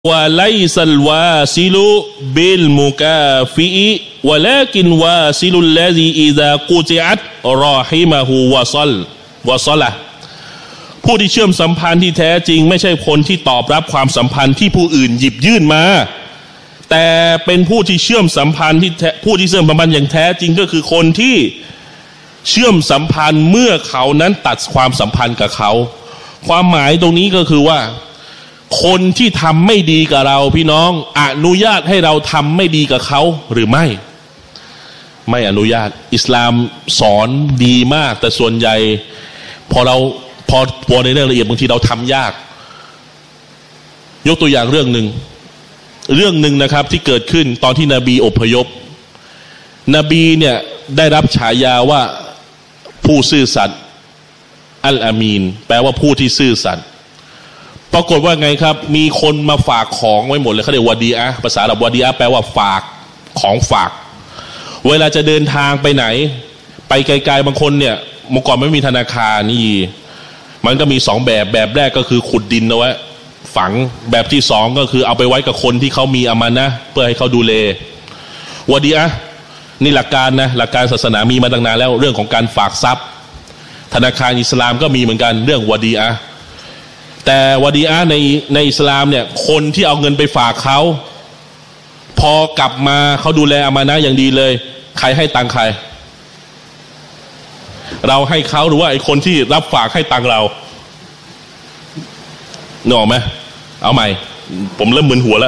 วะไลซัลวาซิลุบิลมุกาฟิอิวะลากินวาซิลุลลซีอิซากุติอัตรอฮิมะฮูวะซอละผู้ที่เชื่อมสัมพันธ์ที่แท้จริงไม่ใช่คนที่ตอบรับความสัมพันธ์ที่ผู้อื่นหยิบยื่นมาแต่เป็นผู้ที่เชื่อมสัมพันธ์ผู้ที่เชื่อมสัมพันธ์อย่างแท้จริงก็คือคนที่เชื่อมสัมพันธ์เมื่อเขานั้นตัดความสัมพันธ์กับเขาความหมายตรงนี้ก็คือว่าคนที่ทำไม่ดีกับเราพี่น้องอนุญาตให้เราทำไม่ดีกับเขาหรือไม่อนุญาตอิสลามสอนดีมากแต่ส่วนใหญ่พอในเรื่องละเอียดบางทีเราทำยากยกตัวอย่างเรื่องหนึ่งนะครับที่เกิดขึ้นตอนที่นบีอพยพนบีเนี่ยได้รับฉายาว่าผู้ซื่อสัตย์อัลอามีนแปลว่าผู้ที่ซื่อสัตย์ปรากฏว่าไงครับมีคนมาฝากของไว้หมดเลยเขาเรียกวะดีอะภาษาอาหรับวะดีอะแปลว่าฝากของฝากเวลาจะเดินทางไปไหนไปไกลๆบางคนเนี่ยเมื่อก่อนไม่มีธนาคารนี่มันก็มีสองแบบแรกก็คือขุดดินเอาไว้ฝังแบบที่สองก็คือเอาไปไว้กับคนที่เขามีอามานะห์เพื่อให้เขาดูแลวะดีอะนี่หลักการนะหลักการศาสนามีมาตั้งนานแล้วเรื่องของการฝากทรัพย์ธนาคารอิสลามก็มีเหมือนกันเรื่องวะดีอะแต่วะดีอะในอิสลามเนี่ยคนที่เอาเงินไปฝากเขาพอกลับมาเขาดูแลอามานะห์อย่างดีเลยใครให้ตังค์ใครเราให้เขาหรือว่าไอ้คนที่รับฝากให้ตังค์เรานึกออกไหมเอาใหม่ผมเริ่มมึนหัวแล้ว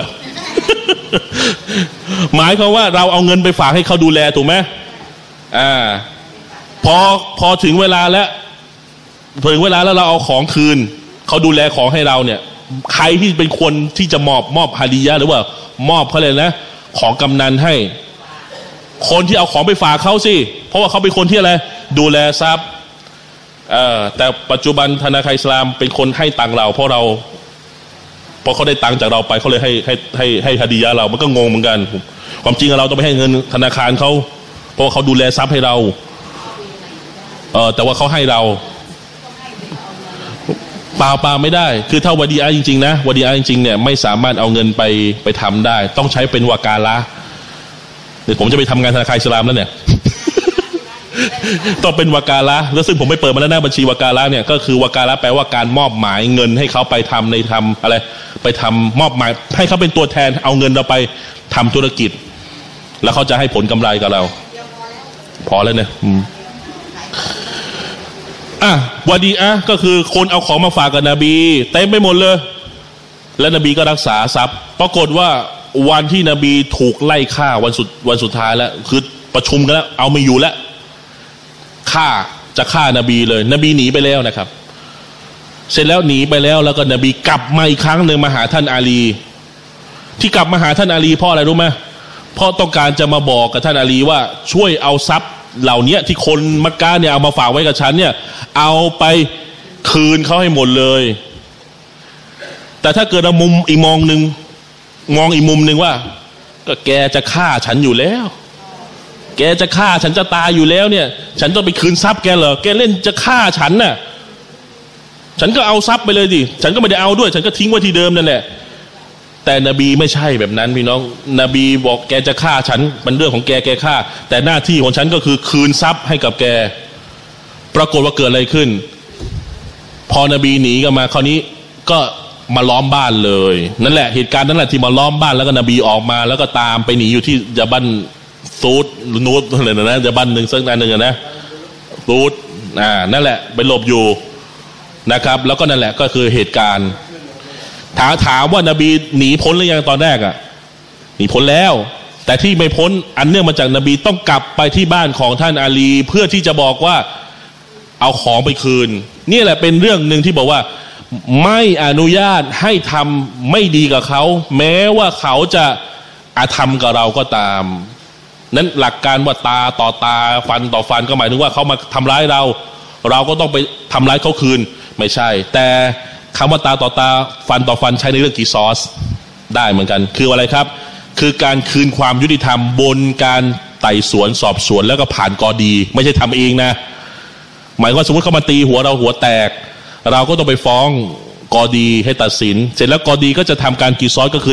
หมายความว่าเราเอาเงินไปฝากให้เขาดูแลถูกไหมพอถึงเวลาแล้วเราเอาของคืนเขาดูแลของให้เราเนี่ยใครที่เป็นคนที่จะมอบฮาดิยะห์หรือว่ามอบเขาเลยนะของกำนันให้คนที่เอาของไปฝากเขาสิเพราะว่าเขาเป็นคนที่อะไรดูแลทรัพย์แต่ปัจจุบันธนาคารอิสลามเป็นคนให้ตังค์เราเพราะเขาได้ตังค์จากเราไปเขาเลยให้ฮาดิยะห์เรามันก็งงเหมือนกันความจริงเราต้องไปให้เงินธนาคารเขาเพราะเขาดูแลทรัพย์ให้เราแต่ว่าเขาให้เราเปล่าไม่ได้คือถ้าวะดีอะห์จริงๆนะวะดีอะห์จริงๆเนี่ยไม่สามารถเอาเงินไปทำได้ต้องใช้เป็นวากาละห์เดี๋ยวผมจะไปทำงานธนาคารอิสลามแล้วเนี่ย ต้องเป็นวากาละห์แล้วซึ่งผมไม่เปิดมาแล้วนะบัญชีวากาละห์เนี่ยก็คือวากาละห์แปลว่าการมอบหมายเงินให้เขาไปทำอะไรไปทำมอบหมายให้เขาเป็นตัวแทนเอาเงินเราไปทำธุรกิจแล้วเขาจะให้ผลกำไรกับเราพอแล้วเนี่ยวะดีอะห์ก็คือคนเอาของมาฝากกับนบีเต็มไปหมดเลยและนบีก็รักษาทรัพย์ปรากฏว่าวันที่นบีถูกไล่ฆ่าวันสุดท้ายแล้วคือประชุมกันแล้วเอาไม่อยู่แล้วจะฆ่านบีเลยนบีหนีไปแล้วนะครับเสร็จแล้วหนีไปแล้วแล้วก็นบีกลับมาอีกครั้งหนึ่งมาหาท่านอาลีที่กลับมาหาท่านอาลีเพราะอะไรรู้ไหมเพราะต้องการจะมาบอกกับท่านอาลีว่าช่วยเอาทรัพย์เหล่านี้ที่คนมักกะเนี่ยเอามาฝากไว้กับฉันเนี่ยเอาไปคืนเขาให้หมดเลยแต่ถ้าเกิดมุมอีกมองอีกมุมหนึ่งว่าก็แกจะฆ่าฉันอยู่แล้วแกจะฆ่าฉันจะตายอยู่แล้วเนี่ยฉันต้องไปคืนทรัพย์แกเหรอแกเล่นจะฆ่าฉันน่ะฉันก็เอาทรัพย์ไปเลยดิฉันก็ไม่ได้เอาด้วยฉันก็ทิ้งไว้ที่เดิมนั่นแหละแต่นบีไม่ใช่แบบนั้นพี่น้องนบีบอกแกจะฆ่าฉันมันเรื่องของแกฆ่าแต่หน้าที่ของฉันก็คือคืนทรัพย์ให้กับแกปรากฏว่าเกิดอะไรขึ้นพอนบีหนีกันมาคราวนี้ก็มาล้อมบ้านเลยนั่นแหละเหตุการณ์นั้นแหละที่มาล้อมบ้านแล้วก็นบีออกมาแล้วก็ตามไปหนีอยู่ที่ยาบันซูดหรือนูดอะไรนะยาบันหนึ่งสักอันหนึ่งนะซูดนั่นแหละไปหลบอยู่นะครับแล้วก็นั่นแหละก็คือเหตุการณ์ถามว่านบีหนีพ้นหรือยังตอนแรกหนีพ้นแล้วแต่ที่ไม่พ้นอันเนื่องมาจากนบีต้องกลับไปที่บ้านของท่านอาลีเพื่อที่จะบอกว่าเอาของไปคืนนี่แหละเป็นเรื่องหนึ่งที่บอกว่าไม่อนุญาตให้ทำไม่ดีกับเขาแม้ว่าเขาจะอาธรรมกับเราก็ตามนั้นหลักการว่าตาต่อตาฟันต่อฟันก็หมายถึงว่าเขามาทำร้ายเราก็ต้องไปทำร้ายเขาคืนไม่ใช่แต่คำว่าตาต่อตาฟันต่อฟันใช้ในเรื่องกิซอสได้เหมือนกันคืออะไรครับคือการคืนความยุติธรรมบนการไต่สวนสอบสวนแล้วก็ผ่านกอดีไม่ใช่ทำเองนะหมายว่าสมมติเขามาตีหัวเราหัวแตกเราก็ต้องไปฟ้องกอดีให้ตัดสินเสร็จแล้วกอดีก็จะทำการกีซอสก็คือ